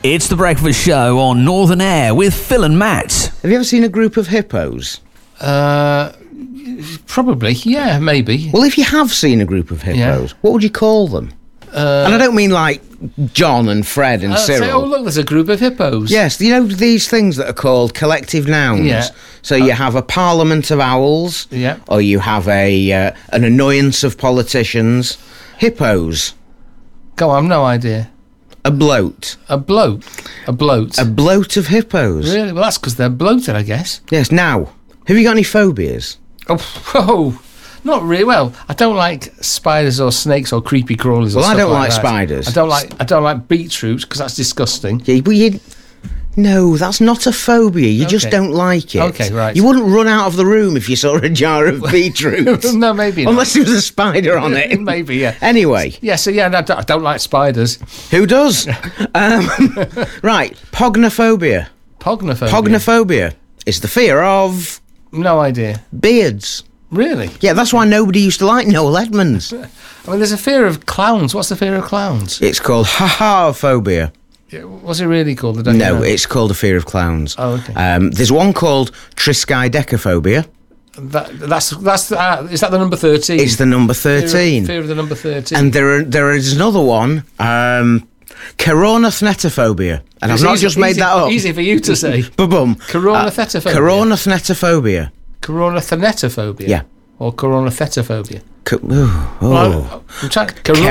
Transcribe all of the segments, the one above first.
It's The Breakfast Show on Northern Air with Phil and Matt. Have you ever seen a group of hippos? Probably, yeah, maybe. Well, if you have seen a group of hippos, what would you call them? And I don't mean like John and Fred and Cyril. Say, oh, look, there's a group of hippos. Yes, you know these things that are called collective nouns? Yeah. So you have a parliament of owls, Yeah. or you have an annoyance of politicians. Hippos. Go on, no idea. A bloat. A bloat. A bloat. A bloat of hippos. Really? Well, that's because they're bloated, I guess. Yes, now, have you got any phobias? Oh, not really. Well, I don't like spiders or snakes or creepy crawlers. Well, or I stuff don't like that. spiders. I don't like beetroots because that's disgusting. Yeah, but no, that's not a phobia. You just Okay. don't like it. Okay, right. You wouldn't run out of the room if you saw a jar of beetroot. No, maybe not. Unless there was a spider on it. Maybe, yeah. Anyway, Yeah, so yeah, no, I don't like spiders. who does? Right, pognophobia. Pognophobia. Pognophobia is the fear of No idea. beards. Really? Yeah, that's why nobody used to like Noel Edmonds. I mean, there's a fear of clowns. What's the fear of clowns? It's called ha-ha-phobia. Yeah, what's it really called? I don't No, know. it's called a fear of clowns. Oh, okay. There's one called triskaidekaphobia. That's is that the number 13? It's the number 13. Fear of the number 13. And there is another one, coronathnetophobia. And It's I've not easy- just made easy- that up. Easy for you to say. Ba-bum. Coronathnetophobia. Coronathnetophobia. Coronathnetophobia. Yeah. Or coronathnetophobia. Oh. Well, I'm trying.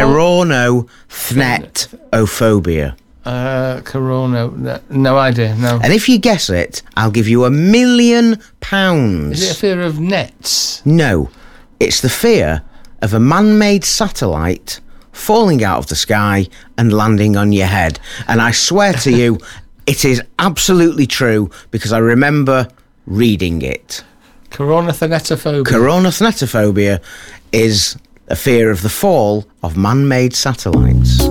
Coronathnetophobia. Corona. No idea. No. And if you guess it, I'll give you £1 million. Is it a fear of nets? No, it's the fear of a man-made satellite falling out of the sky and landing on your head. And I swear to you, it is absolutely true because I remember reading it. Coronathnetophobia. Coronathnetophobia is a fear of the fall of man-made satellites.